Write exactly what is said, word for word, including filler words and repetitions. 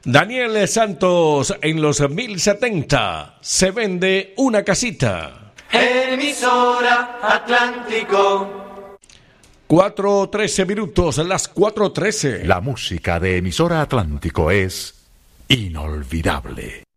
Daniel Santos en los mil setenta. Se vende una casita. Emisora Atlántico. cuatro trece minutos, las cuatro trece. La música de Emisora Atlántico es inolvidable.